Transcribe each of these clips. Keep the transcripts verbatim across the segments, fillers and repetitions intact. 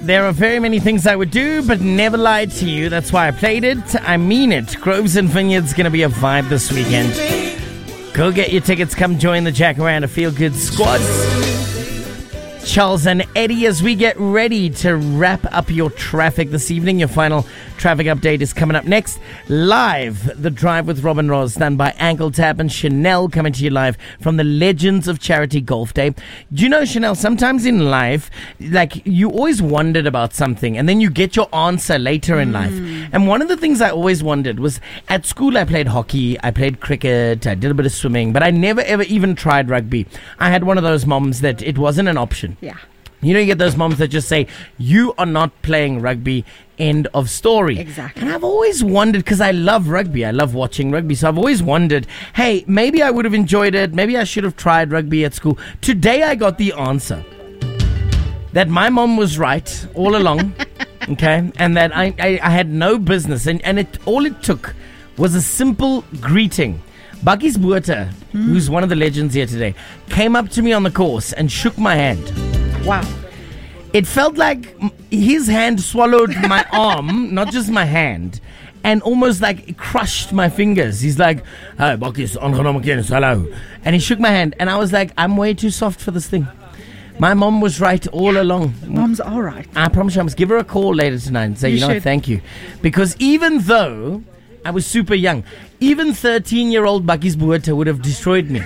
There are very many things I would do, but never lie to you. That's why I played it. I mean it. Groves and Vineyard's going to be a vibe this weekend. Go get your tickets. Come join the Jacaranda Feel Good squad. Charles and Eddie, as we get ready to wrap up your traffic this evening, your final traffic update is coming up next. Live, The Drive with Robin Ross, done by Ankle Tap and Chanel, coming to you live from the Legends of Charity Golf Day. Do you know, Chanel, sometimes in life, like, you always wondered about something and then you get your answer later in mm. life. And one of the things I always wondered was, at school I played hockey, I played cricket, I did a bit of swimming, but I never ever even tried rugby. I had one of those moms that it wasn't an option. Yeah. You know, you get those moms that just say, you are not playing rugby, end of story. Exactly. And I've always wondered, because I love rugby, I love watching rugby, so I've always wondered, hey, maybe I would have enjoyed it, maybe I should have tried rugby at school. Today I got the answer. That my mom was right all along, okay, and that I, I, I had no business, and, and it all it took was a simple greeting. Bakkies Botha, mm. who's one of the legends here today, came up to me on the course and shook my hand. Wow. It felt like his hand swallowed my arm, not just my hand, and almost like it crushed my fingers. He's like, "Hey, Bakkies, aangenaam kennis, hello." And he shook my hand, and I was like, I'm way too soft for this thing. My mom was right all along. Mom's all right. I promise you, I must give her a call later tonight and say, you, you know what, thank you. Because even though I was super young, even thirteen-year-old Bakkies Botha would have destroyed me.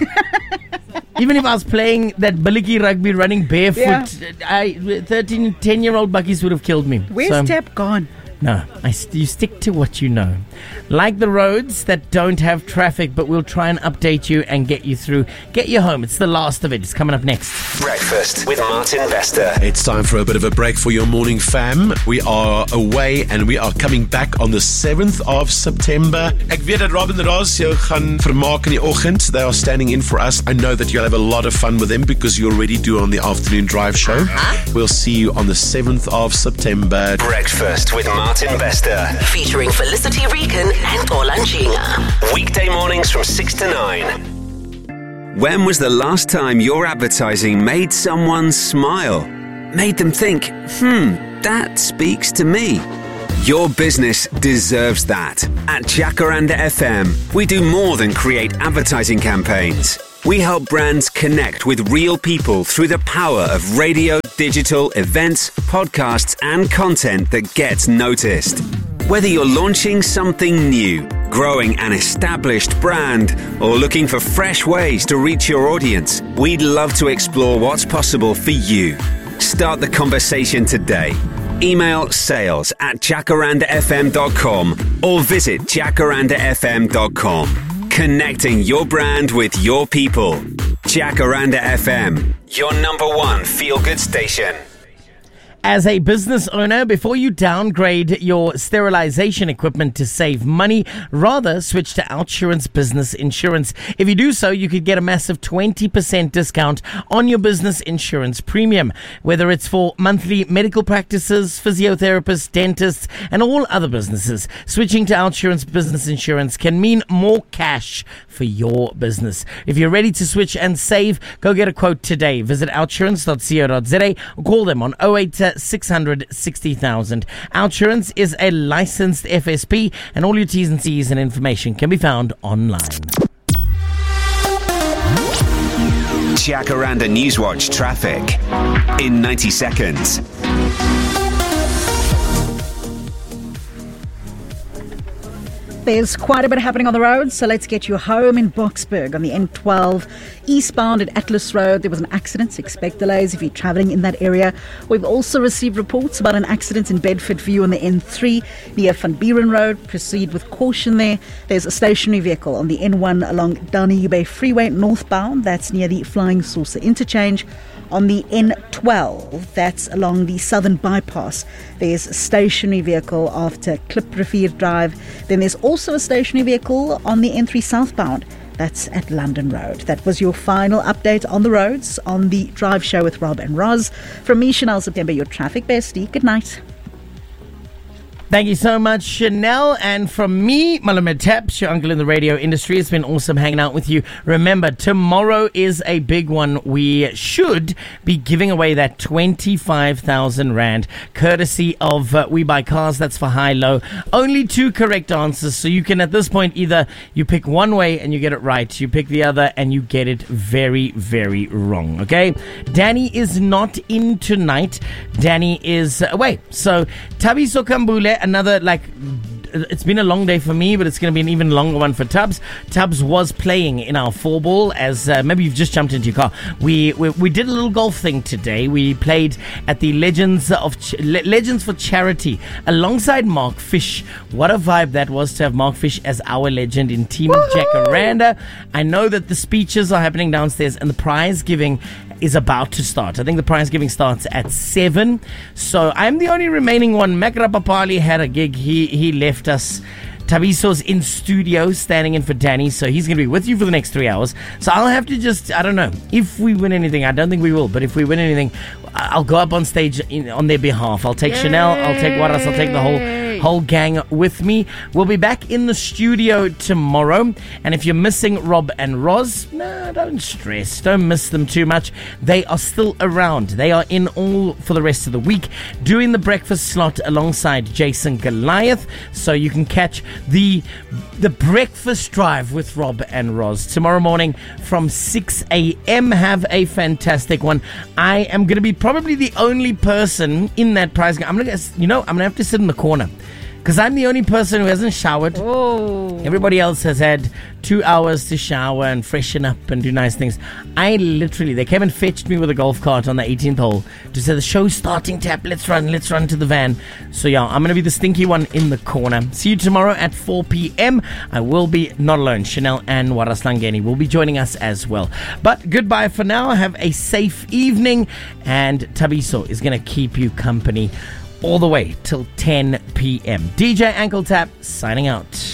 Even if I was playing that billicky rugby running barefoot, yeah. I, thirteen, ten-year-old Bakkies would have killed me. Where's so, Tap gone? No, I, you stick to what you know. Like the roads that don't have traffic, but we'll try and update you and get you through. Get you home. It's the last of it. It's coming up next. Breakfast with Martin Vester. It's time for a bit of a break for your morning fam. We are away and we are coming back on the seventh of September. Ek weet dat Robin Ross jou gaan vermaak in die oggend. They are standing in for us. I know that you'll have a lot of fun with them because you already do on the afternoon drive show. Uh-huh. We'll see you on the seventh of September. Breakfast with Martin Martin Vester, featuring Felicity Regan and Olanjinga. Weekday mornings from six to nine. When was the last time your advertising made someone smile? Made them think, hmm, that speaks to me. Your business deserves that. At Jacaranda F M, we do more than create advertising campaigns. We help brands connect with real people through the power of radio, digital, events, podcasts, and content that gets noticed. Whether you're launching something new, growing an established brand, or looking for fresh ways to reach your audience, we'd love to explore what's possible for you. Start the conversation today. Email sales at jacaranda f m dot com or visit jacaranda f m dot com. Connecting your brand with your people. Jacaranda F M, your number one feel-good station. As a business owner, before you downgrade your sterilization equipment to save money, rather switch to Outsurance Business Insurance. If you do so, you could get a massive twenty percent discount on your business insurance premium. Whether it's for monthly medical practices, physiotherapists, dentists, and all other businesses, switching to Outsurance Business Insurance can mean more cash for your business. If you're ready to switch and save, go get a quote today. Visit outsurance dot co dot z a or call them on oh eight six hundred sixty thousand. Outsurance is a licensed F S P, and all your T's and C's and information can be found online. Jacaranda Newswatch traffic in ninety seconds. There's quite a bit happening on the road, so let's get you home in Boksburg on the N twelve. Eastbound at Atlas Road, there was an accident, so expect delays if you're travelling in that area. We've also received reports about an accident in Bedford View on the N three near Van Buren Road. Proceed with caution there. There's a stationary vehicle on the N one along Danube Freeway northbound. That's near the Flying Saucer interchange. On the N twelve, that's along the Southern Bypass, there's a stationary vehicle after Kliprivier Drive. Then there's also a stationary vehicle on the N three southbound. That's at London Road. That was your final update on the roads on the Drive Show with Rob and Roz. From me, Chanel September, your traffic bestie. Good night. Thank you so much, Chanel. And from me, Malamed Taps, your uncle in the radio industry, it's been awesome hanging out with you. Remember, tomorrow is a big one. We should be giving away that twenty-five thousand rand, courtesy of uh, We Buy Cars. That's for high-low. Only two correct answers. So you can, at this point, either you pick one way and you get it right. You pick the other and you get it very, very wrong. Okay? Danny is not in tonight. Danny is away. So, Thabiso Kambule, another, like, it's been a long day for me, but it's going to be an even longer one for Tubbs. Tubbs was playing in our four ball, as uh, maybe you've just jumped into your car. We, we we did a little golf thing today. We played at the Legends of Ch- Le- Legends for Charity alongside Mark Fish. What a vibe that was to have Mark Fish as our legend in Team Jacaranda. I know that the speeches are happening downstairs and the prize giving is about to start. I think the prize giving starts at seven. So I'm the only remaining one. Makra Papali had a gig. He he left us. Thabiso's in studio standing in for Danny, so he's going to be with you for the next three hours. So I'll have to just, I don't know, if we win anything, I don't think we will, but if we win anything, I'll go up on stage in, on their behalf. I'll take Yay. Chanel, I'll take Waras, I'll take the whole whole gang with me. We'll be back in the studio tomorrow, and if you're missing Rob and Roz, no, don't stress, don't miss them too much. They are still around. They are in all for the rest of the week, doing the breakfast slot alongside Jason Goliath, so you can catch the the breakfast drive with Rob and Roz tomorrow morning from six a.m. Have a fantastic one. I am going to be probably the only person in that prize. I'm going to, you know, I'm going to have to sit in the corner because I'm the only person who hasn't showered. Oh. Everybody else has had two hours to shower and freshen up and do nice things. I literally, they came and fetched me with a golf cart on the eighteenth hole to say the show's starting, Tap. Let's run, let's run to the van. So yeah, I'm going to be the stinky one in the corner. See you tomorrow at four p.m. I will be not alone. Chanel and Waras Langeni will be joining us as well. But goodbye for now. Have a safe evening. And Thabiso is going to keep you company all the way till ten p.m. D J Ankle Tap signing out.